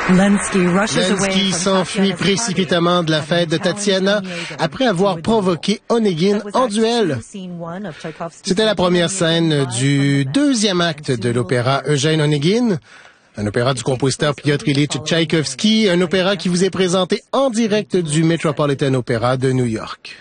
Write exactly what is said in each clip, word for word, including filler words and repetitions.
Lenski s'enfuit précipitamment de la fête de Tatiana après avoir provoqué Onegin en duel. C'était la première scène du deuxième acte de l'opéra Eugène Onegin, un opéra du compositeur Piotr Ilyich Tchaïkovski, un opéra qui vous est présenté en direct du Metropolitan Opera de New York.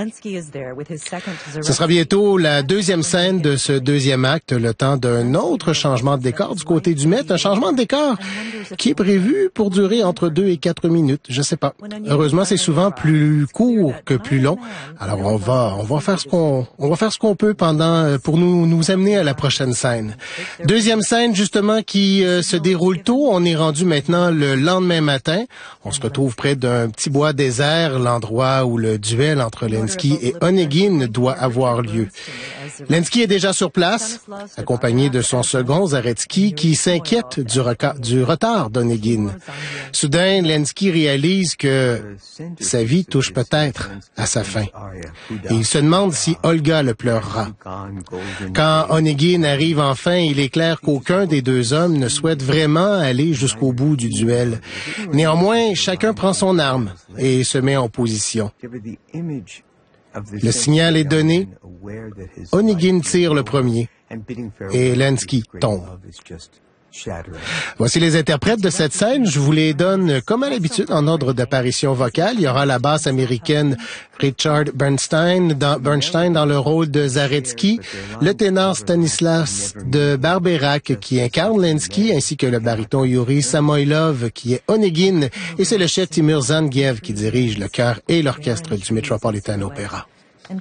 Ce sera bientôt la deuxième scène de ce deuxième acte, le temps d'un autre changement de décor du côté du Met, un changement de décor qui est prévu pour durer entre deux et quatre minutes, je sais pas. Heureusement, c'est souvent plus court que plus long. Alors on va on va faire ce qu'on on va faire ce qu'on peut pendant pour nous nous amener à la prochaine scène. Deuxième scène justement qui euh, se déroule tôt, on est rendu maintenant le lendemain matin. On se retrouve près d'un petit bois désert, l'endroit où le duel entre les Lenski et Onegin doit avoir lieu. Lenski est déjà sur place, accompagné de son second, Zaretsky, qui s'inquiète du, du retard d'Onegin. Soudain, Lenski réalise que sa vie touche peut-être à sa fin. Et il se demande si Olga le pleurera. Quand Onegin arrive enfin, il est clair qu'aucun des deux hommes ne souhaite vraiment aller jusqu'au bout du duel. Néanmoins, chacun prend son arme et se met en position. Le signal est donné. Onegin tire le premier et Lenski tombe. Voici les interprètes de cette scène. Je vous les donne comme à l'habitude en ordre d'apparition vocale. Il y aura la basse américaine Richard Bernstein dans, Bernstein dans le rôle de Zaretsky, le ténor Stanislas de Barberac qui incarne Lenski, ainsi que le baryton Yuri Samoilov qui est Onegin, et c'est le chef Timur Zangiev qui dirige le chœur et l'orchestre du Metropolitan Opera.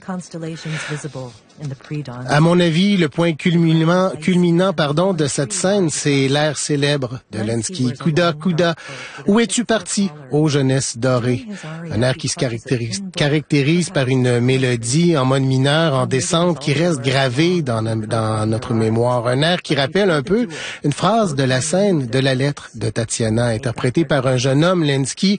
À mon avis, le point culminant, culminant pardon, de cette scène, c'est l'air célèbre de Lenski. Kouda, Kouda, où es-tu parti, ô jeunesse dorée? Un air qui se caractérise, caractérise par une mélodie en mode mineur, en descente, qui reste gravée dans, dans notre mémoire. Un air qui rappelle un peu une phrase de la scène de la lettre de Tatiana, interprétée par un jeune homme, Lenski,